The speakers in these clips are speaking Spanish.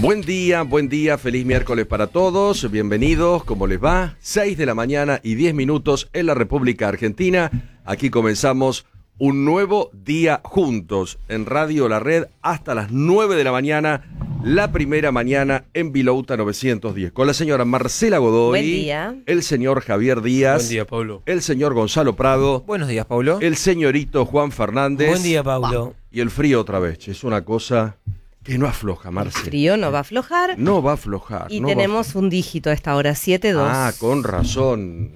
Buen día, feliz miércoles para todos, bienvenidos, ¿cómo les va? 6 de la mañana y 10 minutos en la República Argentina. Aquí comenzamos un nuevo día juntos en Radio La Red hasta las 9 de la mañana, la primera mañana en Vilouta 910, con la señora Marcela Godoy. Buen día. El señor Javier Díaz. Buen día, Pablo. El señor Gonzalo Prado. Buenos días, Pablo. El señorito Juan Fernández. Buen día, Pablo. Y el frío otra vez, che, es una cosa que no afloja, Marce. El frío no va a aflojar. No va a aflojar. Y no tenemos un dígito a esta hora, 7-2. Ah, con razón.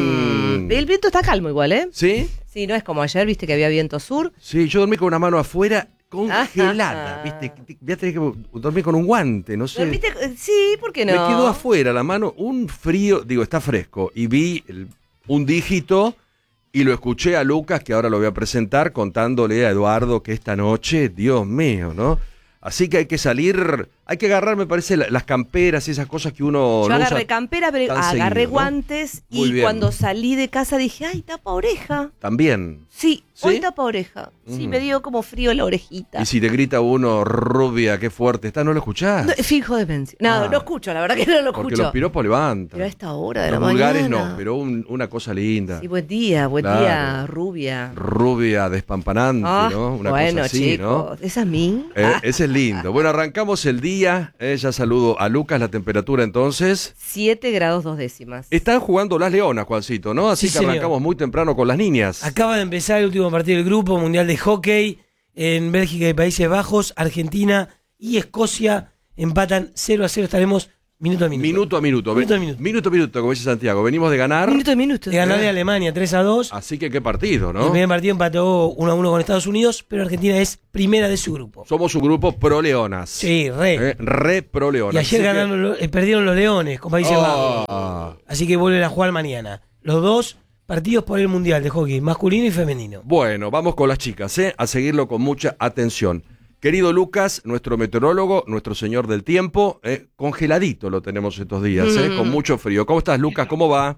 El viento está calmo igual, ¿eh? ¿Sí? Sí, no es como ayer, viste que había viento sur. Sí, yo dormí con una mano afuera congelada, ¿viste? Voy a tener que dormir con un guante, no sé. ¿Dormiste? Sí, ¿por qué no? Me quedó afuera la mano, un frío, digo, está fresco. Y vi un dígito y lo escuché a Lucas, que ahora lo voy a presentar, contándole a Eduardo que esta noche, Dios mío, ¿no? Así que hay que salir, hay que agarrar, me parece, las camperas y esas cosas que uno Yo no agarré usa campera, pero tan agarré seguido, ¿no? guantes Muy y bien. cuando salí de casa dije, ay, tapa oreja. También. Sí, ¿Sí? hoy tapa oreja. Sí, me dio como frío la orejita. Y si te grita uno, rubia, qué fuerte está, ¿no lo escuchás? No, fijo demencia. No, Ah. no escucho, la verdad que no lo Porque escucho. los piropos levantan. Pero a esta hora de Los la vulgares mañana. no, pero una cosa linda. Sí, buen día, Claro. rubia. Rubia, despampanante, ¿no? Una bueno, cosa así, chicos, ¿no? ¿esa es mí? Ese es lindo. Bueno, arrancamos el día. Ya saludo a Lucas, la temperatura entonces. 7 grados 2 décimas. Están jugando las leonas, Juancito, ¿no? Así Sí, que señor. arrancamos muy temprano con las niñas. Acaba de empezar el último partido del grupo mundial de hockey en Bélgica y Países Bajos. Argentina y Escocia empatan 0-0. Estaremos minuto a minuto. Minuto a minuto. Minuto a minuto. Minuto a minuto, como dice Santiago. Venimos de ganar. Minuto. De ganarle a Alemania 3-2. Así que qué partido, El ¿no? primer partido empató 1-1 con Estados Unidos, pero Argentina es primera de su grupo. Somos un grupo pro leonas. Sí, re. Re pro leonas. Y ayer Así que- ganaron, perdieron los Leones con Países Bajos. Ah. Así que vuelven a jugar mañana. Los dos partidos por el mundial de hockey, masculino y femenino. Bueno, vamos con las chicas, a seguirlo con mucha atención. Querido Lucas, nuestro meteorólogo, nuestro señor del tiempo, congeladito lo tenemos estos días, con mucho frío. ¿Cómo estás, Lucas? ¿Cómo va?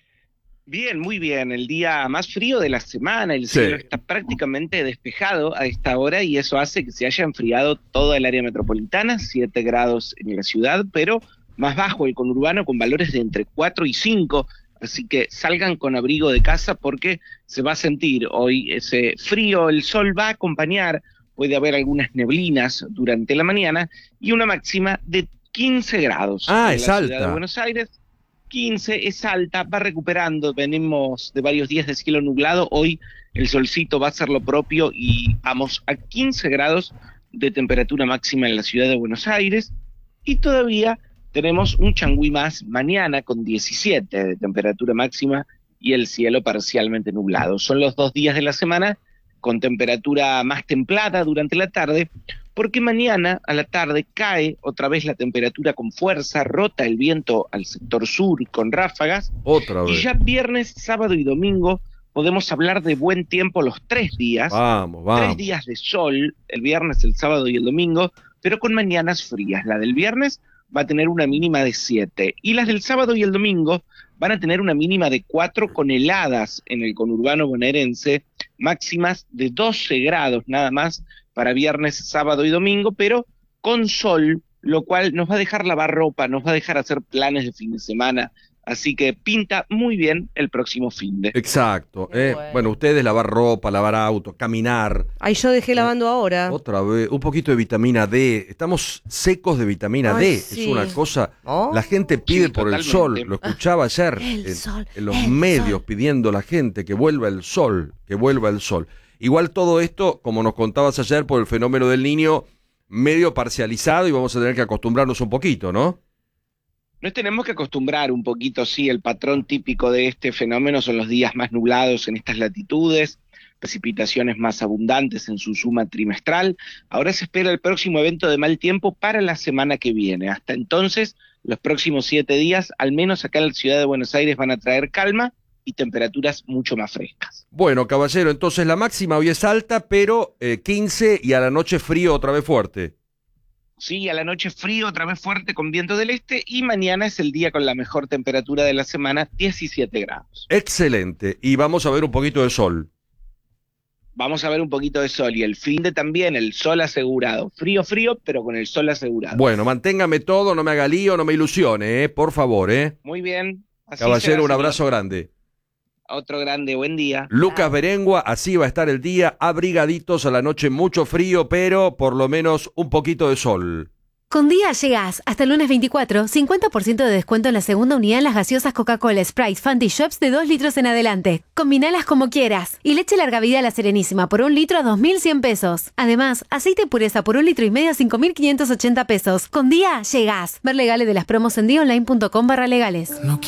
Bien, muy bien. El día más frío de la semana, el Sí. cielo está prácticamente despejado a esta hora y eso hace que se haya enfriado toda el área metropolitana, 7 grados en la ciudad, pero más bajo el conurbano con valores de entre 4 y 5, así que salgan con abrigo de casa porque se va a sentir hoy ese frío, el sol va a acompañar, puede haber algunas neblinas durante la mañana y una máxima de 15 grados. Ah, en es la alta. ciudad de Buenos Aires. 15 es alta, va recuperando, venimos de varios días de cielo nublado, hoy el solcito va a hacer lo propio y vamos a 15 grados de temperatura máxima en la ciudad de Buenos Aires y todavía tenemos un changüí más mañana con 17 de temperatura máxima y el cielo parcialmente nublado. Son los 2 días de la semana con temperatura más templada durante la tarde, porque mañana a la tarde cae otra vez la temperatura con fuerza, rota el viento al sector sur con ráfagas, Otra y vez. ya viernes, sábado y domingo podemos hablar de buen tiempo los 3 días, Vamos, 3 vamos. días de sol, el viernes, el sábado y el domingo, pero con mañanas frías. La del viernes va a tener una mínima de 7, y las del sábado y el domingo van a tener una mínima de 4 con heladas en el conurbano bonaerense, máximas de 12 grados nada más para viernes, sábado y domingo, pero con sol, lo cual nos va a dejar lavar ropa, nos va a dejar hacer planes de fin de semana, así que pinta muy bien el próximo fin de. Exacto. Qué Bueno. bueno. Ustedes lavar ropa, lavar auto, caminar. Ay, yo dejé lavando ahora. Otra vez, un poquito de vitamina D. Estamos secos de vitamina Ay, D. sí. Es una cosa. Oh. La gente pide Sí, por el totalmente. sol. Lo escuchaba ayer El sol, en los el medios sol. pidiendo a la gente que vuelva el sol, que vuelva el sol. Igual todo esto, como nos contabas ayer, por el fenómeno del Niño, medio parcializado y vamos a tener que acostumbrarnos un poquito, ¿no? Nos tenemos que acostumbrar un poquito, sí, el patrón típico de este fenómeno son los días más nublados en estas latitudes, precipitaciones más abundantes en su suma trimestral. Ahora se espera el próximo evento de mal tiempo para la semana que viene. Hasta entonces, los próximos 7 días, al menos acá en la ciudad de Buenos Aires, van a traer calma y temperaturas mucho más frescas. Bueno, caballero, entonces la máxima hoy es alta, pero 15 y a la noche frío otra vez fuerte. Sí, a la noche frío, otra vez fuerte con viento del este, y mañana es el día con la mejor temperatura de la semana, 17 grados. Excelente. Y vamos a ver un poquito de sol. vamos a ver un poquito de sol y el fin de también, el sol asegurado. Frío, pero con el sol asegurado. Bueno, manténgame todo, no me haga lío, no me ilusione, por favor, Muy bien. Así Caballero, será, un abrazo grande. Otro grande, buen día. Lucas Berengua, así va a estar el día, abrigaditos a la noche, mucho frío, pero por lo menos un poquito de sol. Con Día llegás hasta el lunes 24, 50% de descuento en la segunda unidad en las gaseosas Coca-Cola, Sprite, Fanta y Shops de 2 litros en adelante. Combinalas como quieras. Y leche larga vida La Serenísima por 1 litro a 2.100 pesos. Además, aceite pureza por 1,5 litros a 5.580 pesos. Con Día llegás. Ver legales de las promos en diaonline.com/legales. No